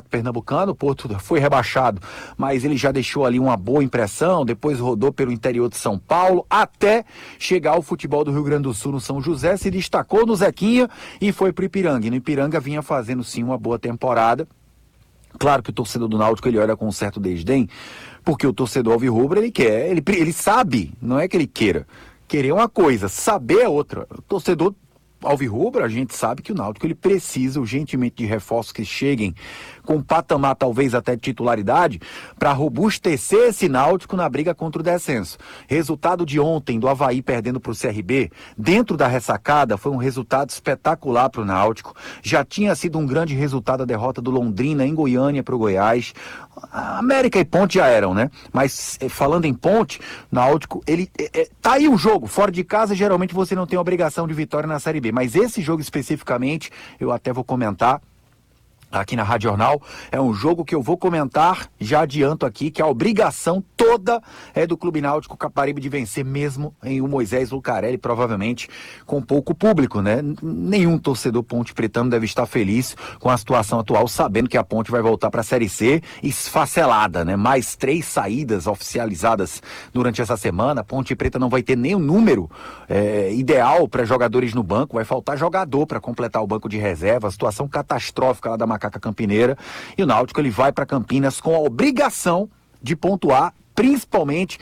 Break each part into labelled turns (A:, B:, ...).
A: Campeonato Pernambucano. O Porto foi rebaixado, mas ele já deixou ali uma boa impressão, depois rodou pelo interior de São Paulo, até chegar ao futebol do Rio Grande do Sul no São José, se destacou no Zequinha e foi pro Ipiranga. E no Ipiranga vinha fazendo sim uma boa temporada. Claro que o torcedor do Náutico ele olha com um certo desdém, porque o torcedor alvirrubro ele quer, ele sabe, não é que ele queira. Querer é uma coisa, saber é outra. O torcedor alvirrubro, a gente sabe que o Náutico ele precisa urgentemente de reforços que cheguem com um patamar talvez até de titularidade para robustecer esse Náutico na briga contra o descenso. Resultado de ontem do Avaí perdendo para o CRB, dentro da ressacada, foi um resultado espetacular para o Náutico. Já tinha sido um grande resultado a derrota do Londrina em Goiânia para o Goiás. A América e Ponte já eram, né? Mas falando em Ponte, Náutico, tá aí o jogo, fora de casa geralmente você não tem obrigação de vitória na Série B, mas esse jogo especificamente, eu até vou comentar aqui na Rádio Jornal, é um jogo que eu vou comentar, já adianto aqui, que a obrigação toda é do Clube Náutico Caparibe de vencer, mesmo em o Moisés Lucarelli, provavelmente com pouco público, né? Nenhum torcedor ponte pretano deve estar feliz com a situação atual, sabendo que a Ponte vai voltar para a Série C esfacelada, né? Mais 3 saídas oficializadas durante essa semana, a Ponte Preta não vai ter nem o número ideal para jogadores no banco, vai faltar jogador para completar o banco de reserva, a situação catastrófica lá da Macaca Campineira, e o Náutico ele vai para Campinas com a obrigação de pontuar, principalmente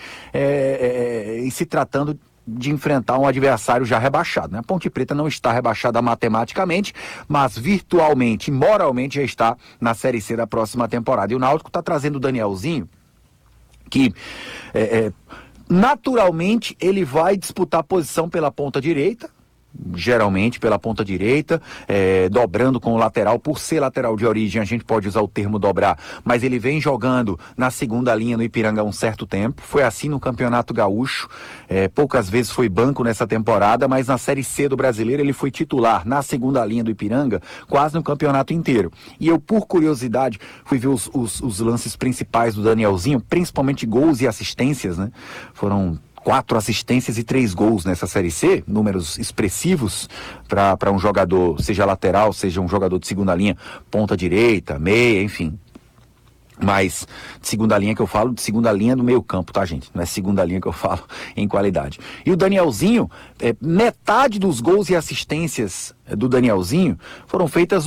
A: em se tratando de enfrentar um adversário já rebaixado, né? A Ponte Preta não está rebaixada matematicamente, mas virtualmente, moralmente já está na Série C da próxima temporada. E o Náutico está trazendo o Danielzinho, que naturalmente ele vai disputar posição pela ponta direita, geralmente pela ponta direita, dobrando com o lateral. Por ser lateral de origem, a gente pode usar o termo dobrar, mas ele vem jogando na segunda linha no Ipiranga há um certo tempo. Foi assim no Campeonato Gaúcho, poucas vezes foi banco nessa temporada, mas na Série C do Brasileiro ele foi titular na segunda linha do Ipiranga quase no campeonato inteiro. E eu, por curiosidade, fui ver os lances principais do Danielzinho, principalmente gols e assistências, né? Foram 4 assistências e 3 gols nessa Série C, números expressivos para um jogador, seja lateral, seja um jogador de segunda linha, ponta direita, meia, enfim. Mas de segunda linha que eu falo, de segunda linha do meio campo, tá, gente? Não é segunda linha que eu falo em qualidade. E o Danielzinho, metade dos gols e assistências do Danielzinho foram feitas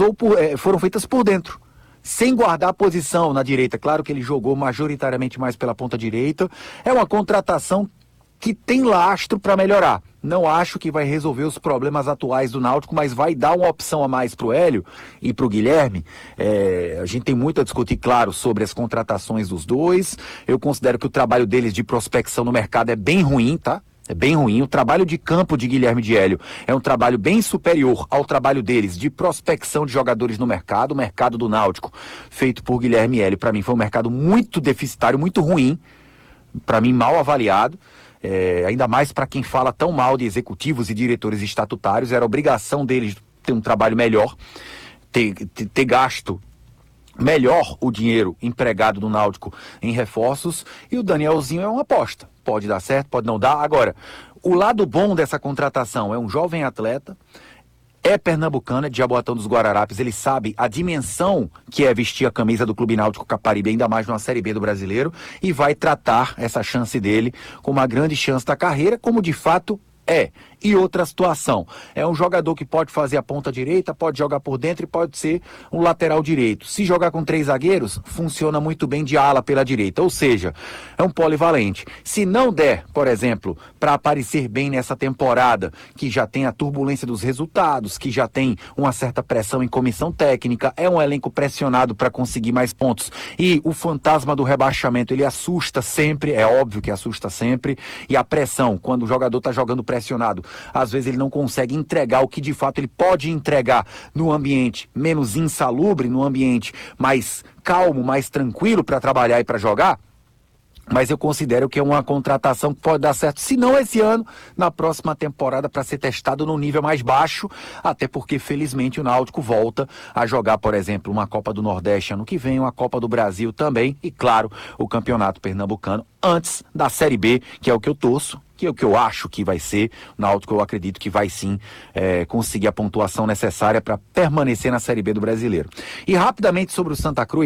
A: por dentro, sem guardar a posição na direita. Claro que ele jogou majoritariamente mais pela ponta direita. É uma contratação que tem lastro para melhorar. Não acho que vai resolver os problemas atuais do Náutico, mas vai dar uma opção a mais para o Hélio e para o Guilherme. A gente tem muito a discutir, claro, sobre as contratações dos dois. Eu considero que o trabalho deles de prospecção no mercado é bem ruim, tá? É bem ruim. O trabalho de campo de Guilherme e de Hélio é um trabalho bem superior ao trabalho deles de prospecção de jogadores no mercado. O mercado do Náutico, feito por Guilherme e Hélio, para mim foi um mercado muito deficitário, muito ruim, para mim mal avaliado. Ainda mais para quem fala tão mal de executivos e diretores estatutários. Era obrigação deles ter um trabalho melhor, ter gasto melhor o dinheiro empregado no Náutico em reforços, e o Danielzinho é uma aposta. Pode dar certo, pode não dar. Agora, o lado bom dessa contratação é um jovem atleta, é pernambucano, é de Jaboatão dos Guararapes, ele sabe a dimensão que é vestir a camisa do Clube Náutico Caparibe, ainda mais numa Série B do Brasileiro, e vai tratar essa chance dele como uma grande chance da carreira, como de fato é. E outra situação, é um jogador que pode fazer a ponta direita, pode jogar por dentro e pode ser um lateral direito. Se jogar com 3 zagueiros, funciona muito bem de ala pela direita, ou seja, é um polivalente. Se não der, por exemplo, para aparecer bem nessa temporada, que já tem a turbulência dos resultados, que já tem uma certa pressão em comissão técnica, é um elenco pressionado para conseguir mais pontos, e o fantasma do rebaixamento, ele assusta sempre, é óbvio que assusta sempre, e a pressão, quando o jogador está jogando pressionado, às vezes ele não consegue entregar o que de fato ele pode entregar no ambiente menos insalubre, no ambiente mais calmo, mais tranquilo para trabalhar e para jogar. Mas eu considero que é uma contratação que pode dar certo, se não esse ano, na próxima temporada, para ser testado num nível mais baixo, até porque, felizmente, o Náutico volta a jogar, por exemplo, uma Copa do Nordeste ano que vem, uma Copa do Brasil também, e, claro, o Campeonato Pernambucano, antes da Série B, que é o que eu torço, que é o que eu acho que vai ser. O Náutico, eu acredito que vai sim conseguir a pontuação necessária para permanecer na Série B do Brasileiro. E rapidamente sobre o Santa Cruz,